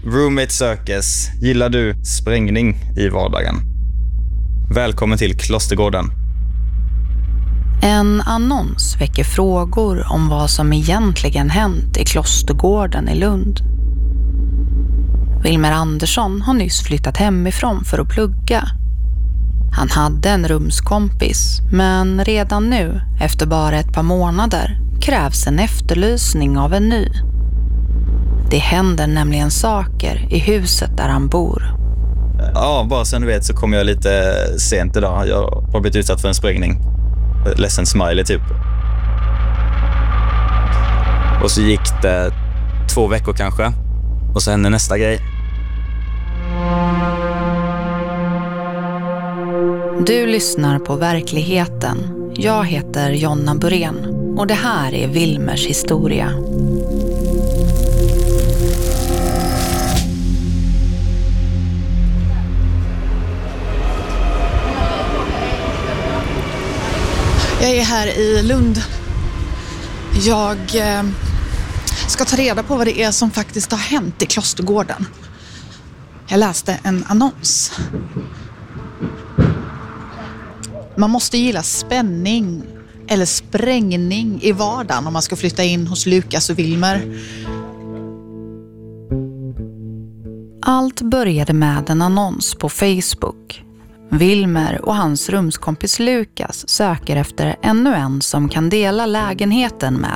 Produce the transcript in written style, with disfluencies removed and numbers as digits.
Roommate sökes. Gillar du sprängning i vardagen? Välkommen till Klostergården. En annons väcker frågor om vad som egentligen hänt i Klostergården i Lund. Wilmer Andersson har nyss flyttat hemifrån för att plugga. Han hade en rumskompis, men redan nu, efter bara ett par månader, krävs en efterlysning av en ny. Det händer nämligen saker i huset där han bor. Ja, bara så du vet så kom jag lite sent idag. Jag har blivit utsatt för en sprängning. Ledsen smiley typ. Och så gick det 2 veckor kanske. Och så hände nästa grej. Du lyssnar på Verkligheten. Jag heter Jonna Burén och det här är Wilmers historia. Jag är här i Lund. Jag ska ta reda på vad det är som faktiskt har hänt i Klostergården. Jag läste en annons. Man måste gilla spänning eller sprängning i vardagen om man ska flytta in hos Lukas och Wilmer. Allt började med en annons på Facebook. Wilmer och hans rumskompis Lukas söker efter ännu en som kan dela lägenheten med